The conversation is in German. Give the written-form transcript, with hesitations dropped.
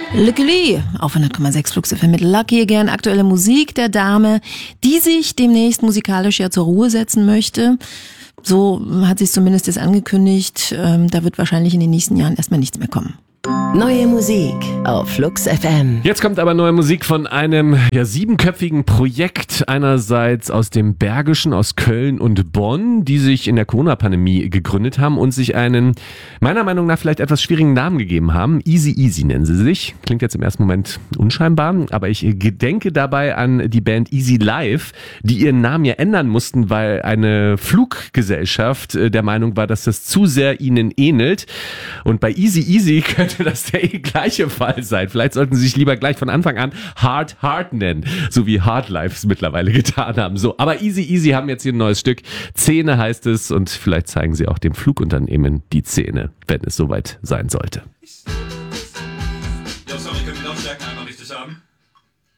Lucky Lee auf 100,6 Flux FM mit Lucky Again. Aktuelle Musik der Dame, die sich demnächst musikalisch ja zur Ruhe setzen möchte. So hat sie es zumindest jetzt angekündigt. Da wird wahrscheinlich in den nächsten Jahren erstmal nichts mehr kommen. Neue Musik auf Flux FM. Jetzt kommt aber neue Musik von einem 7-köpfigen Projekt, einerseits aus dem Bergischen, aus Köln und Bonn, die sich in der Corona-Pandemie gegründet haben und sich einen, meiner Meinung nach, vielleicht etwas schwierigen Namen gegeben haben. Easy Easy nennen sie sich. Klingt jetzt im ersten Moment unscheinbar, aber ich gedenke dabei an die Band Easy Life, die ihren Namen ja ändern mussten, weil eine Fluggesellschaft der Meinung war, dass das zu sehr ihnen ähnelt. Und bei Easy Easy könnte das der gleiche Fall sein. Vielleicht sollten sie sich lieber gleich von Anfang an Hard Hard nennen, so wie Hard Life es mittlerweile getan haben. So, aber Easy Easy haben jetzt hier ein neues Stück. Zähne heißt es und vielleicht zeigen sie auch dem Flugunternehmen die Zähne, wenn es soweit sein sollte. Ja, sorry, können wir die Lautstärken einmal richtig haben?